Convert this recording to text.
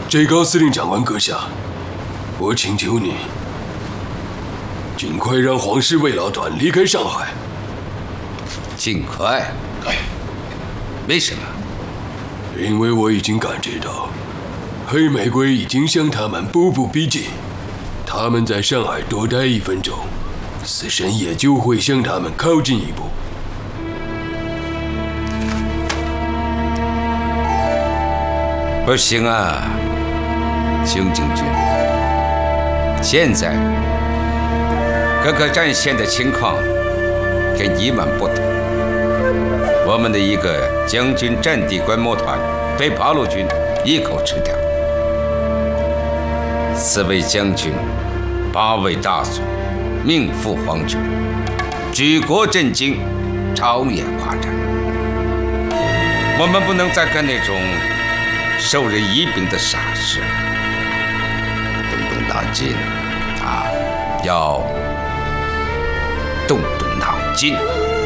最高司令长官阁下，我请求你尽快让皇室慰劳团离开上海。 尽快？为什么？ 因为我已经感觉到黑玫瑰已经向他们步步逼近。他们在上海多待1分钟，死神也就会向他们靠近一步。 不行啊，清景君，现在各个战线的情况跟以往不同。我们的一个将军战地观摩团被八路军一口吃掉，4位将军，8位大卒，命赴黄泉，举国震惊，朝野夸赞。我们不能再干那种授人以柄的傻事，动脑筋啊，要动脑筋。